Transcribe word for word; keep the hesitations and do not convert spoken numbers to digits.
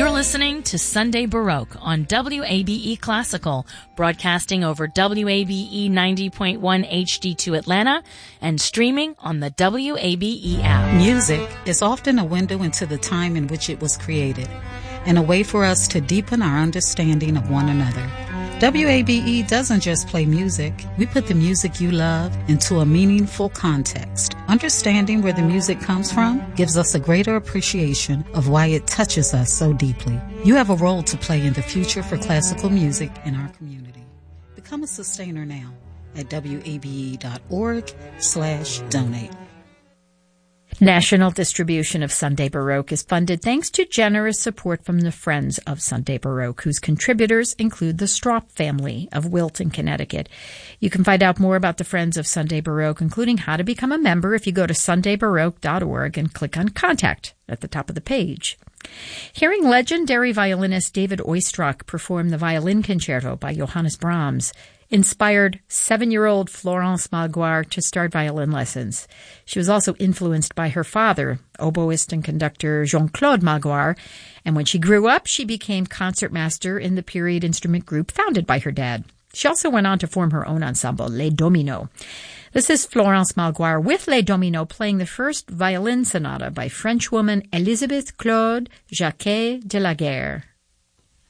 You're listening to Sunday Baroque on W A B E Classical, broadcasting over W A B E ninety point one H D two Atlanta and streaming on the W A B E app. Music is often a window into the time in which it was created and a way for us to deepen our understanding of one another. W A B E doesn't just play music. We put the music you love into a meaningful context. Understanding where the music comes from gives us a greater appreciation of why it touches us so deeply. You have a role to play in the future for classical music in our community. Become a sustainer now at W A B E dot org slash donate. National distribution of Sunday Baroque is funded thanks to generous support from the Friends of Sunday Baroque, whose contributors include the Stroph family of Wilton, Connecticut. You can find out more about the Friends of Sunday Baroque, including how to become a member, if you go to sunday baroque dot org and click on Contact at the top of the page. Hearing legendary violinist David Oistrakh perform the Violin Concerto by Johannes Brahms inspired seven-year-old Florence Malgoire to start violin lessons. She was also influenced by her father, oboist and conductor Jean-Claude Malgoire, and when she grew up, she became concertmaster in the period instrument group founded by her dad. She also went on to form her own ensemble, Les Dominos. This is Florence Malgoire with Les Dominos playing the first violin sonata by Frenchwoman Elisabeth Claude Jacquet de la Guerre.